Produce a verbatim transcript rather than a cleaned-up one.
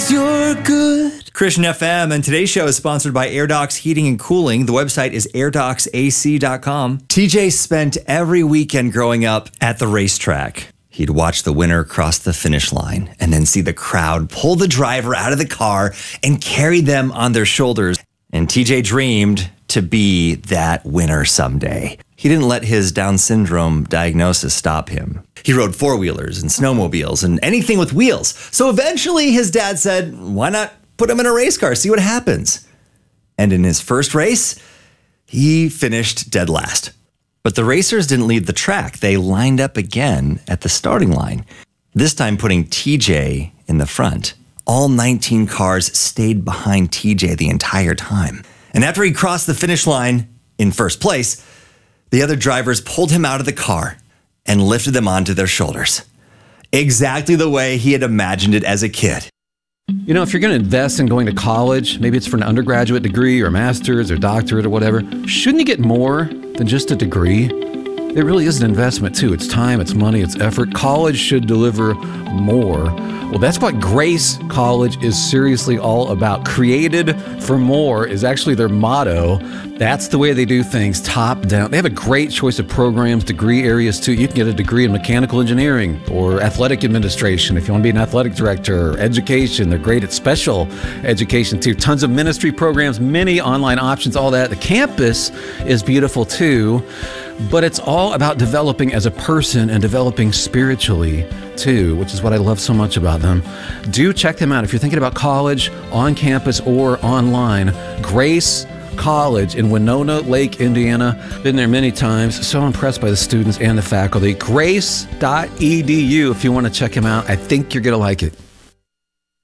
'cause you're good. Christian F M, and today's show is sponsored by AirDocs Heating and Cooling. The website is air docs a c dot com. T J spent every weekend growing up at the racetrack. He'd watch the winner cross the finish line and then see the crowd pull the driver out of the car and carry them on their shoulders. And T J dreamed to be that winner someday. He didn't let his Down syndrome diagnosis stop him. He rode four-wheelers and snowmobiles and anything with wheels. So eventually his dad said, why not put him in a race car, see what happens? And in his first race, he finished dead last. But the racers didn't leave the track. They lined up again at the starting line, this time putting T J in the front. All nineteen cars stayed behind T J the entire time. And after he crossed the finish line in first place, the other drivers pulled him out of the car and lifted them onto their shoulders. Exactly the way he had imagined it as a kid. You know, if you're going to invest in going to college, maybe it's for an undergraduate degree or a master's or doctorate or whatever, shouldn't you get more than just a degree? It really is an investment too. It's time, it's money, it's effort. College should deliver more. Well, that's what Grace College is seriously all about. Created for more is actually their motto. That's the way they do things, top down. They have a great choice of programs, degree areas too. You can get a degree in mechanical engineering or athletic administration if you want to be an athletic director, or education. They're great at special education too. Tons of ministry programs, many online options, all that. The campus is beautiful too. But it's all about developing as a person and developing spiritually too, which is what I love so much about them. Do check them out if you're thinking about college, on campus or online. Grace College in Winona Lake, Indiana. Been there many times. So impressed by the students and the faculty. grace dot e d u if you want to check them out. I think you're going to like it.